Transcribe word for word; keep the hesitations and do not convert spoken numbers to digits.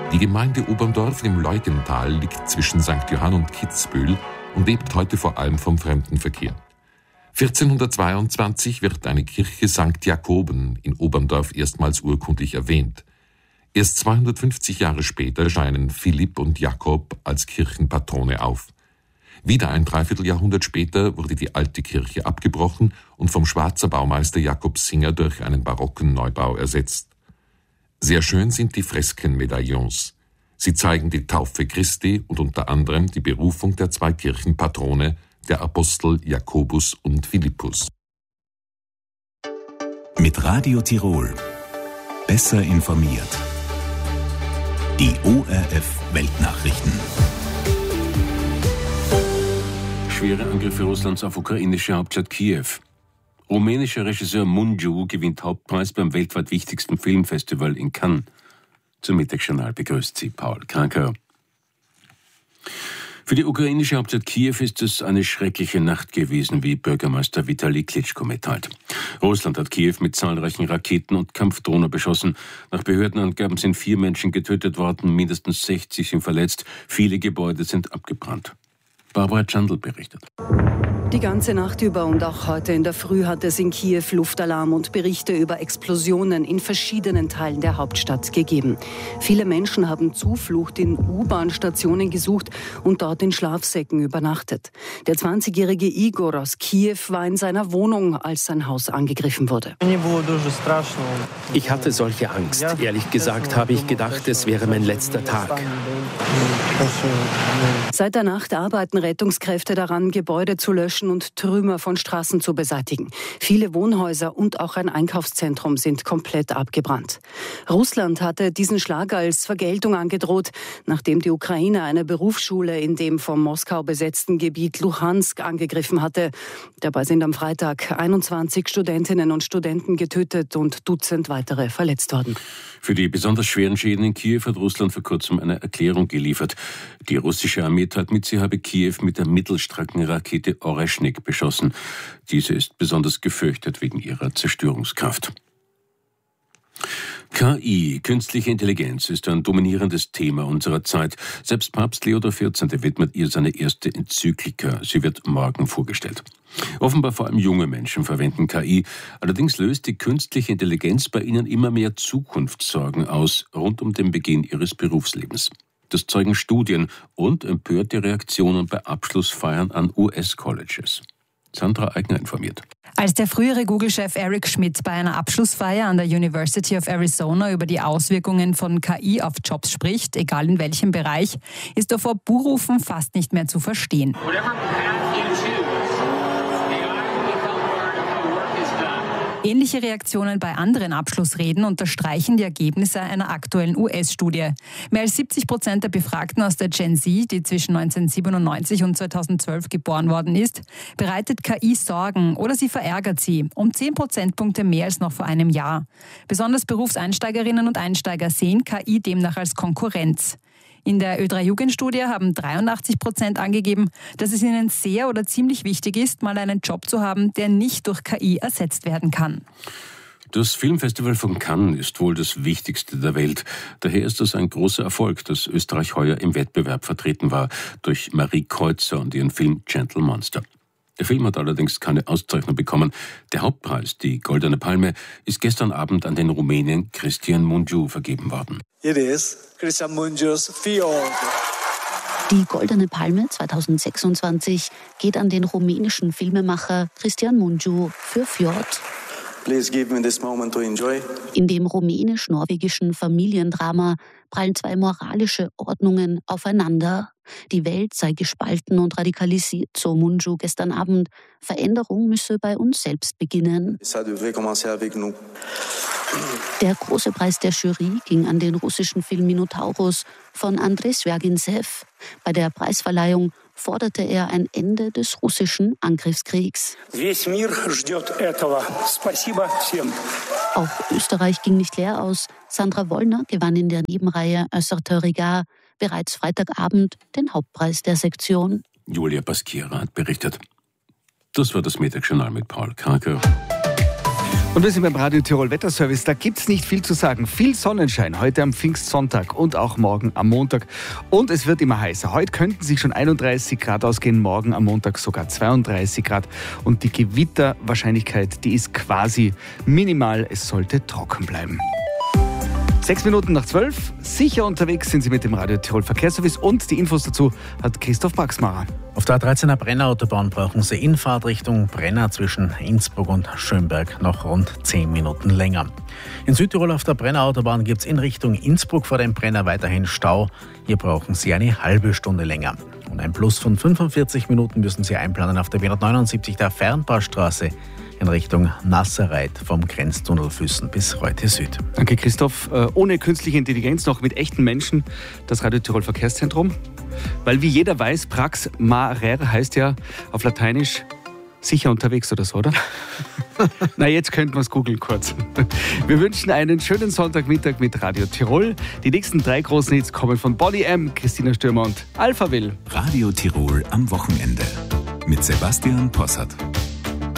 Die Gemeinde Oberndorf im Leugental liegt zwischen Sankt Johann und Kitzbühel und lebt heute vor allem vom Fremdenverkehr. vierzehnhundertzweiundzwanzig wird eine Kirche Sankt Jakoben in Oberndorf erstmals urkundlich erwähnt. Erst zweihundertfünfzig Jahre später scheinen Philipp und Jakob als Kirchenpatrone auf. Wieder ein Dreivierteljahrhundert später wurde die alte Kirche abgebrochen und vom Schwarzer Baumeister Jakob Singer durch einen barocken Neubau ersetzt. Sehr schön sind die Freskenmedaillons. Sie zeigen die Taufe Christi und unter anderem die Berufung der zwei Kirchenpatrone, der Apostel Jakobus und Philippus. Mit Radio Tirol. Besser informiert. Die O R F Weltnachrichten. Schwere Angriffe Russlands auf ukrainische Hauptstadt Kiew. Rumänischer Regisseur Mungiu gewinnt Hauptpreis beim weltweit wichtigsten Filmfestival in Cannes. Zum Mittagsjournal begrüßt sie Paul Kranker. Für die ukrainische Hauptstadt Kiew ist es eine schreckliche Nacht gewesen, wie Bürgermeister Vitali Klitschko mitteilt. Russland hat Kiew mit zahlreichen Raketen und Kampfdrohnen beschossen. Nach Behördenangaben sind vier Menschen getötet worden, mindestens sechzig sind verletzt, viele Gebäude sind abgebrannt. Barbara Chandl berichtet. Die ganze Nacht über und auch heute in der Früh hat es in Kiew Luftalarm und Berichte über Explosionen in verschiedenen Teilen der Hauptstadt gegeben. Viele Menschen haben Zuflucht in U-Bahn-Stationen gesucht und dort in Schlafsäcken übernachtet. Der zwanzigjährige Igor aus Kiew war in seiner Wohnung, als sein Haus angegriffen wurde. Ich hatte solche Angst. Ehrlich gesagt habe ich gedacht, es wäre mein letzter Tag. Seit der Nacht arbeiten Rettungskräfte daran, Gebäude zu löschen und Trümmer von Straßen zu beseitigen. Viele Wohnhäuser und auch ein Einkaufszentrum sind komplett abgebrannt. Russland hatte diesen Schlag als Vergeltung angedroht, nachdem die Ukraine eine Berufsschule in dem von Moskau besetzten Gebiet Luhansk angegriffen hatte. Dabei sind am Freitag einundzwanzig Studentinnen und Studenten getötet und Dutzend weitere verletzt worden. Für die besonders schweren Schäden in Kiew hat Russland vor kurzem eine Erklärung geliefert. Die russische Armee teilt mit, sie habe Kiew mit der Mittelstreckenrakete Oreschnik beschossen. Diese ist besonders gefürchtet wegen ihrer Zerstörungskraft. K I, künstliche Intelligenz, ist ein dominierendes Thema unserer Zeit. Selbst Papst Leo der vierzehnte widmet ihr seine erste Enzyklika. Sie wird morgen vorgestellt. Offenbar vor allem junge Menschen verwenden K I. Allerdings löst die künstliche Intelligenz bei ihnen immer mehr Zukunftssorgen aus, rund um den Beginn ihres Berufslebens. Das zeugen Studien und empörte Reaktionen bei Abschlussfeiern an U S-Colleges. Sandra Eigner informiert. Als der frühere Google-Chef Eric Schmidt bei einer Abschlussfeier an der University of Arizona über die Auswirkungen von K I auf Jobs spricht, egal in welchem Bereich, ist er vor Buhrufen fast nicht mehr zu verstehen. Ähnliche Reaktionen bei anderen Abschlussreden unterstreichen die Ergebnisse einer aktuellen U S-Studie. Mehr als siebzig Prozent der Befragten aus der Gen Z, die zwischen neunzehnhundertsiebenundneunzig und zweitausendzwölf geboren worden ist, bereitet K I Sorgen oder sie verärgert sie, um zehn Prozentpunkte mehr als noch vor einem Jahr. Besonders Berufseinsteigerinnen und Einsteiger sehen K I demnach als Konkurrenz. In der Ö drei Jugendstudie haben dreiundachtzig Prozent angegeben, dass es ihnen sehr oder ziemlich wichtig ist, mal einen Job zu haben, der nicht durch K I ersetzt werden kann. Das Filmfestival von Cannes ist wohl das wichtigste der Welt. Daher ist es ein großer Erfolg, dass Österreich heuer im Wettbewerb vertreten war durch Marie Kreuzer und ihren Film Gentle Monster. Der Film hat allerdings keine Auszeichnung bekommen. Der Hauptpreis, die Goldene Palme, ist gestern Abend an den Rumänen Cristian Mungiu vergeben worden. It is Cristian Mungiu's Fiord. Die Goldene Palme zweitausendsechsundzwanzig geht an den rumänischen Filmemacher Cristian Mungiu für Fjord. Please give me this moment to enjoy. In dem rumänisch-norwegischen Familiendrama prallen zwei moralische Ordnungen aufeinander. Die Welt sei gespalten und radikalisiert, so Mungiu gestern Abend. Veränderung müsse bei uns selbst beginnen. Der große Preis der Jury ging an den russischen Film Minotaurus von Andrei Swjagintsev. Bei der Preisverleihung forderte er ein Ende des russischen Angriffskriegs. Auch Österreich ging nicht leer aus. Sandra Wollner gewann in der Nebenreihe Un certain regard bereits Freitagabend den Hauptpreis der Sektion. Julia Baskiera hat berichtet. Das war das Mittagsjournal mit Paul Kranker. Und wir sind beim Radio Tirol Wetterservice. Da gibt es nicht viel zu sagen. Viel Sonnenschein heute am Pfingstsonntag und auch morgen am Montag. Und es wird immer heißer. Heute könnten sich schon einunddreißig Grad ausgehen, morgen am Montag sogar zweiunddreißig Grad. Und die Gewitterwahrscheinlichkeit, die ist quasi minimal. Es sollte trocken bleiben. Sechs Minuten nach zwölf. Sicher unterwegs sind Sie mit dem Radio Tirol Verkehrsservice. Und die Infos dazu hat Christoph Baxmacher. Auf der A dreizehner Brenner-Autobahn brauchen Sie in Fahrtrichtung Brenner zwischen Innsbruck und Schönberg noch rund zehn Minuten länger. In Südtirol auf der Brenner-Autobahn gibt es in Richtung Innsbruck vor dem Brenner weiterhin Stau. Hier brauchen Sie eine halbe Stunde länger. Und ein Plus von fünfundvierzig Minuten müssen Sie einplanen auf der B hundertneunundsiebzig der Fernbaustraße in Richtung Nasserreit vom Grenztunnel Füssen bis Reute Süd. Danke Christoph. Ohne künstliche Intelligenz, noch mit echten Menschen, das Radio Tirol Verkehrszentrum. Weil wie jeder weiß, Prax Marer heißt ja auf Lateinisch sicher unterwegs oder so, oder? Na, jetzt könnten wir es googeln kurz. Wir wünschen einen schönen Sonntagmittag mit Radio Tirol. Die nächsten drei großen Hits kommen von Bonnie M., Christina Stürmer und Alphaville. Radio Tirol am Wochenende mit Sebastian Possart.